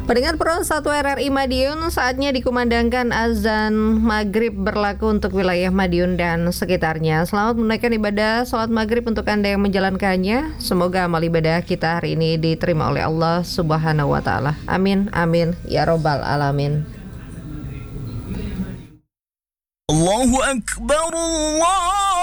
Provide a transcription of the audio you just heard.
Pendengar Pro 1 RRI Madiun, saatnya dikumandangkan azan maghrib berlaku untuk wilayah Madiun dan sekitarnya. Selamat menunaikan ibadah sholat maghrib untuk Anda yang menjalankannya. Semoga amal ibadah kita hari ini diterima oleh Allah Subhanahu wa Ta'ala. Amin, amin, ya Robbal Alamin. Allahu Akbar, Allah